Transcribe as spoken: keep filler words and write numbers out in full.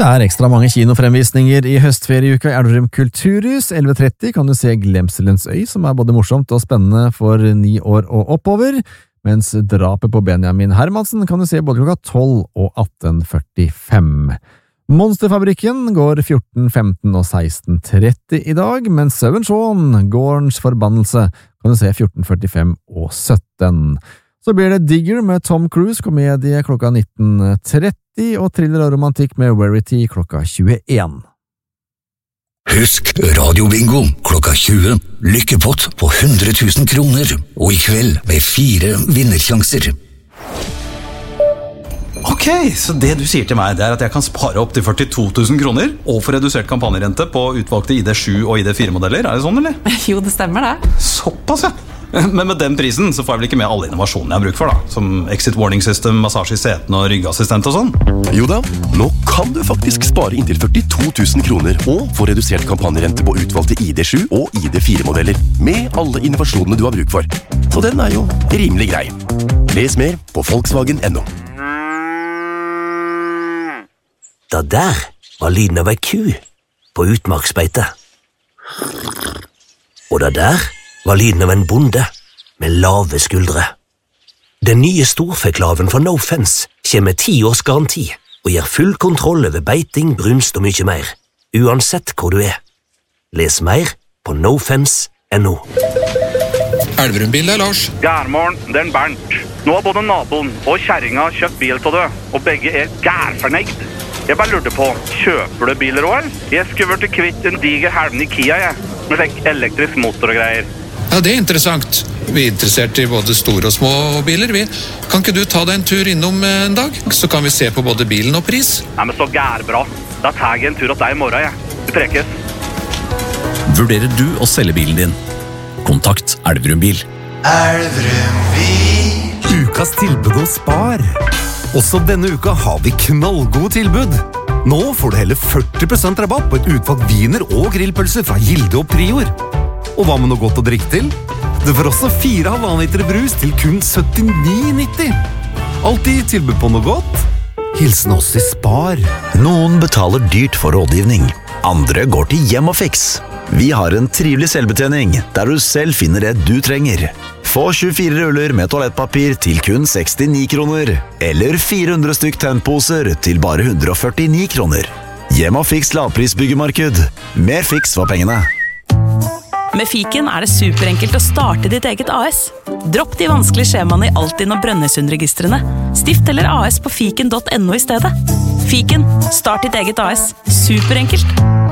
Det er ekstra mange kinofremvisninger i høstferieuka i Elverum Kulturhus. elleve tretti kan du se Glemselens øy, som er både morsomt og spennende for ni år og oppover, mens Drapet på Benjamin Hermansen kan du se både klokka tolv og atten førtifem. Monsterfabrikken går fjorten femten og seksten tretti i dag, mens Søven Shaun, Gårdens forbannelse, kan du se fjorten førtifem og sytten. Så blir det Digger med Tom Cruise, komedie klokka nitten tretti, og thriller og romantikk med Verity klokka tjueen. Husk Radio-bingo klokka tjue, lykkepott på hundre tusen kroner, og i kveld med fire vinnersjanser. Ok, så det du sier til meg, det er at jeg kan spare opp til førtito tusen kroner, og få redusert kampanjerente på utvalgte I D sju og I D fire modeller, er det sånn, eller? Jo, det stemmer det. Såpass, ja. Men med den prisen så får jeg vel ikke med alle innovasjonene jeg har bruk for da, som exit warning system, massasje I setene og ryggassistent og sånn. Jo da, nå kan du faktisk spare inntil førtito tusen kroner og få redusert kampanjerente på utvalgte I D sju og I D fire modeller, med alle innovasjonene du har bruk for. Så den er jo rimelig grei. Les mer på Volkswagen punktum no. Da der var lyden av ei ku på utmarksbeite. Og da der var lyden av en bonde med lave skuldre. Den nye storfeklaven fra No Fence kommer med ti års garanti og gir full kontroll over beiting, brunst og mye mer, uansett hvor du er. Les mer på no fence punktum no. Elverumbil er Lars. Gærmorgen, det er Bernt. Nå har både naboen og kjerringa kjøpt bil til deg, og begge er gærfornøyd. Jeg bare lurte på, kjøper du biler også, eller? Jeg skulle vært kvitt en diger helven I Kia, jeg, med slik elektrisk motor og greier. Ja, det er interessant. Vi er interessert I både store og små biler, vi. Kan ikke du ta deg en tur innom en dag? Så kan vi se på både bilen og pris. Nei, men så gærbra. Da tar jeg en tur til deg I morgen, jeg. Vi prekes. Vurderer du å selge bilen din? Kontakt Elverumbil. Elverumbil. Ukas tilbud hos Spar. Også denne uka har vi knallgode tilbud. Nå får du hele førti prosent rabatt på et utvalgt viner og grillpølser fra Gilde og Prior. Og hva med noe godt å drikke til? Du får også fire halvannen liter brus til kun syttini nitti. Alltid tilbud på noe godt. Hilsen oss I Spar. Noen betaler dyrt for rådgivning. Andre går til Hjem og Fix. Vi har en trivelig selvbetjening, der du selv finner det du trenger. Få tjuefire ruller med toalettpapir til kun sekstini kroner, eller fire hundre stykk tennposer til bare hundre og førtini kroner. Hjem og Fix lavprisbyggemarked. Mer fiks for pengene. Med Fiken er det superenkelt å starte ditt eget A S. Dropp de vanskelige skjemaene I Altinn og Brønnøysundregistrene. Stift eller A S på fiken punktum no I stedet. Fiken, start ditt eget A S. Superenkelt.